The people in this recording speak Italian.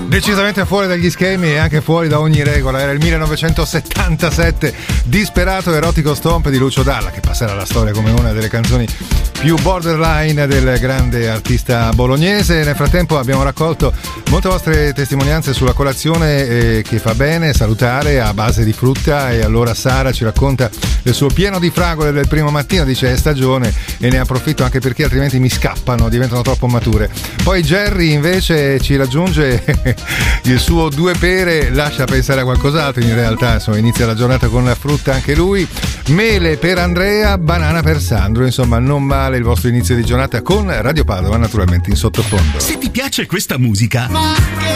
Decisamente fuori dagli schemi e anche fuori da ogni regola. Era il 1977, Disperato Erotico Stomp di Lucio Dalla, che passerà alla storia come una delle canzoni più borderline del grande artista bolognese. Nel frattempo abbiamo raccolto molte vostre testimonianze sulla colazione che fa bene, salutare, a base di frutta, e allora Sara ci racconta del suo pieno di fragole del primo mattino, dice è stagione e ne approfitto anche perché altrimenti mi scappano, diventano troppo mature. Poi Jerry invece ci raggiunge il suo 2 pere, lascia pensare a qualcos'altro, in realtà insomma inizia la giornata con la frutta anche lui. Mele per Andrea, banana per Sandro, insomma non male il vostro inizio di giornata con Radio Padova naturalmente in sottofondo. Se ti piace questa musica